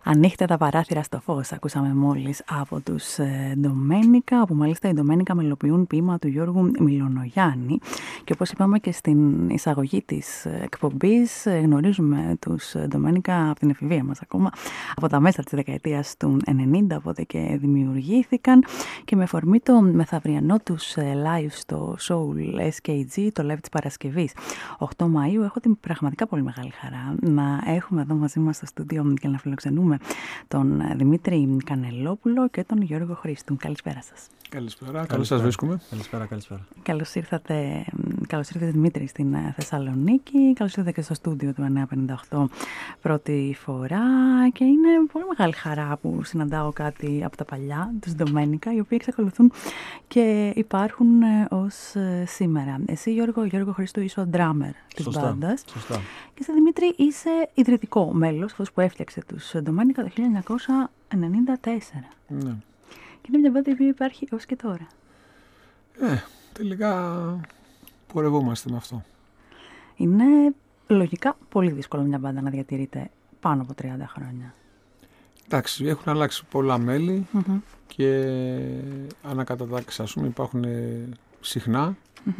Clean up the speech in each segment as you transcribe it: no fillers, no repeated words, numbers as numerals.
Ανοίχτε τα παράθυρα στο φως, ακούσαμε μόλις από τους Ντομένικα, όπου μάλιστα οι Ντομένικα μελοποιούν ποίημα του Γιώργου Μιλονογιάννη. Και όπως είπαμε και στην εισαγωγή της εκπομπής, γνωρίζουμε τους Ντομένικα από την εφηβεία μας ακόμα, από τα μέσα της δεκαετίας του 90, οπότε και δημιουργήθηκαν. Και με αφορμή το μεθαυριανό τους live στο Soul SKG, το live της Παρασκευής 8 Μαΐου, έχω την πραγματικά πολύ μεγάλη χαρά να έχουμε εδώ μαζί μας στο στούντιο και να φιλοξενούμε τον Δημήτρη Κανελόπουλο και τον Γιώργο Χρήστου. Καλησπέρα σας. Καλησπέρα, καλώς σας βρίσκουμε. Καλησπέρα. Καλώς ήρθατε Δημήτρη στην Θεσσαλονίκη. Καλώς ήρθατε και στο στούντιο του 958 πρώτη φορά. Και είναι πολύ μεγάλη χαρά που συναντάω κάτι από τα παλιά, τους Ντομένικα, οι οποίοι εξακολουθούν και υπάρχουν ως σήμερα. Εσύ, Γιώργο Χρήστου, είσαι ο ντράμερ της μπάντας. Σωστά. Και εσύ, Δημήτρη, είσαι ιδρυτικό μέλος, αυτός που έφτιαξε τους Ντομένικα το 1994. Ναι. Και είναι μια μπάντα η οποία υπάρχει έως και τώρα. Τελικά πορευόμαστε με αυτό. Είναι λογικά πολύ δύσκολο μια μπάντα να διατηρείται πάνω από 30 χρόνια. Εντάξει, έχουν αλλάξει πολλά μέλη και ανακατατάξεις, ας πούμε, υπάρχουν συχνά.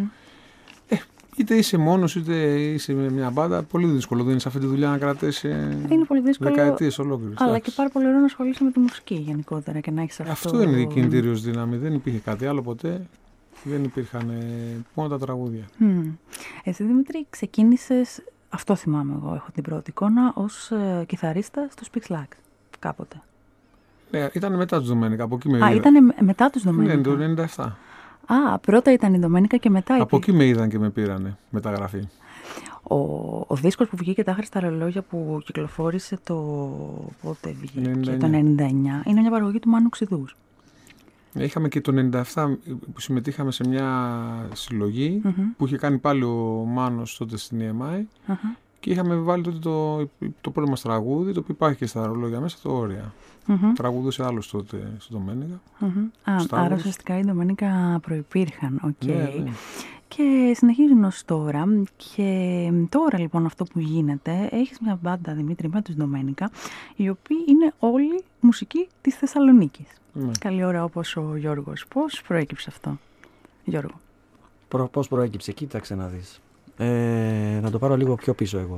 Είτε είσαι μόνος, είτε είσαι με μια μπάντα, πολύ δύσκολο. Δεν είναι σε αυτή τη δουλειά να κρατήσει δεκαετίες ολόκληρες. Αλλά και πάρα πολύ ωραίο να ασχολείσαι με τη μουσική γενικότερα και να έχεις αυτό. Αυτό είναι η κινητήριος δύναμη. Δεν υπήρχε κάτι άλλο ποτέ. Δεν υπήρχαν μόνο τα τραγούδια. Εσύ, Δημήτρη, ξεκίνησες, αυτό θυμάμαι εγώ, έχω την πρώτη εικόνα, ως κιθαρίστα στους Pixlax κάποτε. Ναι, ήταν μετά τους Ντομένικα. Από εκεί ήταν μετά τους Ντομένικα. Ναι, το 97. Πρώτα ήταν η Ντομένικα και μετά... Από εκεί με είδαν και με πήρανε μεταγραφή. Ο δίσκος που βγήκε, τα άχρηστα ρολόγια, που κυκλοφόρησε πότε βγήκε, 99. Το 99, είναι μια παραγωγή του Μάνου Ξηδούς. Είχαμε και το 97 που συμμετείχαμε σε μια συλλογή που είχε κάνει πάλι ο Μάνος τότε στην EMI και είχαμε βάλει τότε το πρώτο μας τραγούδι, το οποίο υπάρχει και στα ρολόγια μέσα, το Όρια. Τραγουδούσε άλλος τότε στο Ντομένικα. Άρα ουσιαστικά οι Ντομένικα προϋπήρχαν. Ναι. Και συνεχίζουν ως τώρα. Και τώρα λοιπόν αυτό που γίνεται, έχεις μια μπάντα, Δημήτρη, με τους Ντομένικα, οι οποίοι είναι όλοι μουσικοί της Θεσσαλονίκης. Καλή ώρα, όπως ο Γιώργος. Πώς προέκυψε αυτό, Γιώργο? Πώς προέκυψε? Κοίταξε να δεις. Να το πάρω λίγο πιο πίσω εγώ.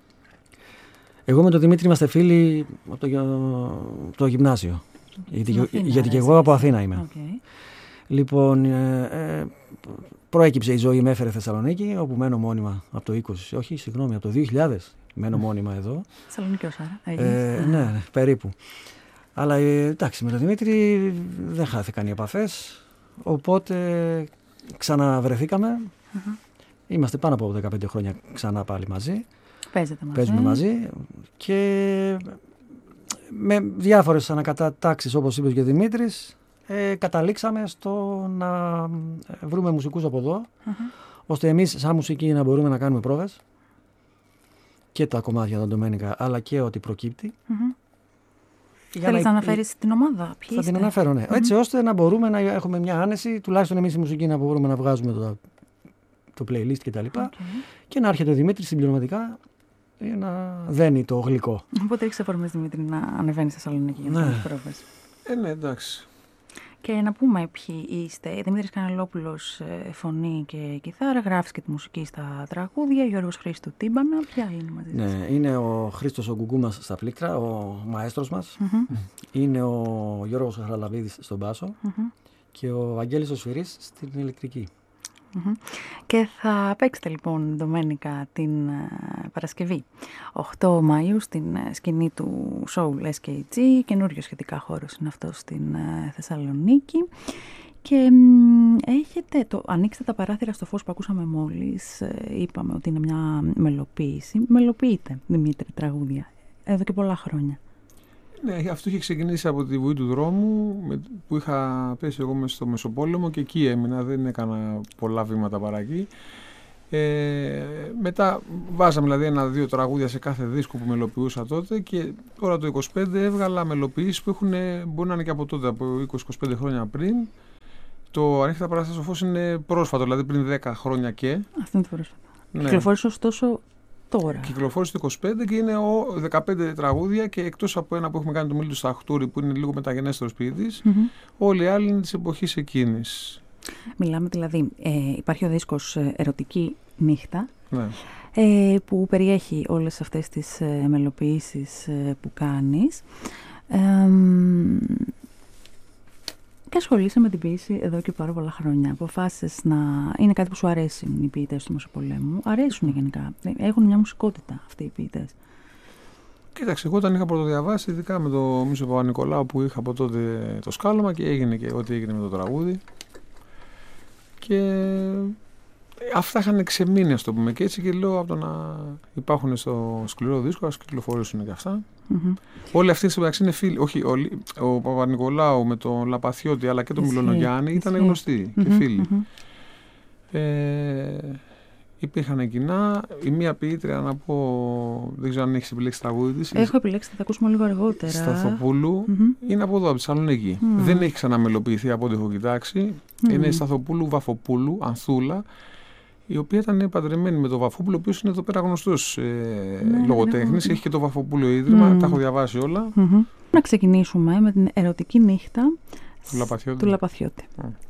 Εγώ με τον Δημήτρη είμαστε φίλοι από το γυμνάσιο. Γιατί και εγώ από Αθήνα είμαι. Λοιπόν, προέκυψε η ζωή, με έφερε Θεσσαλονίκη, όπου μένω μόνιμα από το 20, από το 2000 μένω μόνιμα εδώ. Θεσσαλονίκιος άρα. Ναι, περίπου. Αλλά εντάξει, με τον Δημήτρη δεν χάθηκαν οι επαφές, οπότε ξαναβρεθήκαμε. Είμαστε πάνω από 15 χρόνια ξανά πάλι μαζί. Παίζουμε μαζί και με διάφορες ανακατατάξεις, όπως είπες και ο Δημήτρης, καταλήξαμε στο να βρούμε μουσικούς από εδώ, ώστε εμείς σαν μουσική να μπορούμε να κάνουμε πρόβες και τα κομμάτια των Ντομένικα, αλλά και ό,τι προκύπτει. Θέλεις να αναφέρεις την ομάδα? Θα την αναφέρω, ναι. Έτσι ώστε να μπορούμε να έχουμε μια άνεση, τουλάχιστον εμείς η μουσική, να μπορούμε να βγάζουμε το playlist κτλ. Και να έρχεται ο Δημήτρης συμπληρωματικά για να δένει το γλυκό. Οπότε έχεις αφορμές, Δημήτρη, να ανεβαίνεις στη Θεσσαλονίκη για να κάνεις πρόβες. Ναι, εντάξει. Και να πούμε ποιοι είστε. Δημήτρης Κανελόπουλος, φωνή και κιθάρα, γράφεις και τη μουσική στα τραγούδια. Γιώργος Χρήστου, τύμπανα. Ποια είναι μαζί σας? Ναι, είναι ο Χρήστος ο Γκουγκού μας στα πλήκτρα, ο μαέστρος μας. Είναι ο Γιώργος Χαραλαβίδης στον μπάσο και ο Βαγγέλης ο Σφυρής στην ηλεκτρική. Και θα παίξετε λοιπόν Ντομένικα την Παρασκευή 8 Μαΐου στην σκηνή του Soul SKG, καινούριο σχετικά χώρος είναι αυτό στην Θεσσαλονίκη. Και ανοίξτε τα παράθυρα στο φως που ακούσαμε μόλις, είπαμε ότι είναι μια μελοποίηση. Μελοποιείτε, Δημήτρη, τραγούδια εδώ και πολλά χρόνια. Ναι, αυτό είχε ξεκινήσει από τη Βουή του Δρόμου που είχα πέσει εγώ μέσα στο Μεσοπόλεμο και εκεί έμεινα, δεν έκανα πολλά βήματα παρά εκεί. Μετά βάζαμε δηλαδή 1-2 τραγούδια σε κάθε δίσκο που μελοποιούσα τότε και τώρα το 25 έβγαλα μελοποιήσεις που μπορεί να είναι και από τότε, από 20-25 χρόνια πριν. Το Ανοίχτε τα παράθυρα στο φως είναι πρόσφατο, δηλαδή πριν 10 χρόνια και. Αυτό είναι το πρόσφατο. Κυκλοφόρησε ωστόσο τώρα. Κυκλοφόρησε το 25 και είναι 15 τραγούδια και εκτός από ένα που έχουμε κάνει, το Μίλη του Σταχτούρη, που είναι λίγο μεταγενέστερος ποιητής, όλοι οι άλλοι είναι της εποχής εκείνης. Μιλάμε δηλαδή, υπάρχει ο δίσκος Ερωτική Νύχτα, ναι. Που περιέχει όλες αυτές τις μελοποιήσεις που κάνεις. Και ασχολείσαι με την ποίηση εδώ και πάρα πολλά χρόνια. Αποφάσισες να... Είναι κάτι που σου αρέσει οι ποιητές του Μεσοπολέμου. Αρέσουν γενικά. Έχουν μια μουσικότητα αυτοί οι ποιητές. Κοίταξε, εγώ όταν είχα πρωτοδιαβάσει, ειδικά με το Μίσο Παπα-Νικολάου που είχα από τότε το σκάλωμα και έγινε και ό,τι έγινε με το τραγούδι. Και αυτά είχαν ξεμείνει, ας το πούμε και έτσι, και λέω από το να υπάρχουν στο σκληρό δίσκο, ας κυκλοφορήσουν και αυτά. Όλοι αυτοί στην είναι φίλοι. Όχι, όλοι. Ο Παπα-Νικολάου με τον Λαπαθιώτη αλλά και τον Μιλονογιάννη ήταν γνωστοί και φίλοι. Υπήρχαν κοινά. Η μία ποιήτρια, να πω, δεν ξέρω αν έχεις επιλέξει τραγούδι της. Έχω επιλέξει, θα τα ακούσουμε λίγο αργότερα. Σταθοπούλου. Είναι από εδώ, από τη Θεσσαλονίκη. Δεν έχει ξαναμελοποιηθεί από ό,τι έχω κοιτάξει. Είναι Σταθοπούλου Βαφοπούλου, Ανθούλα, η οποία ήταν παντρεμένη με τον Βαφόπουλο, ο οποίος είναι εδώ πέρα γνωστός λογοτέχνης. Έχει και το Βαφοπούλο Ίδρυμα, τα έχω διαβάσει όλα. Να ξεκινήσουμε με την Ερωτική Νύχτα του Λαπαθιώτη.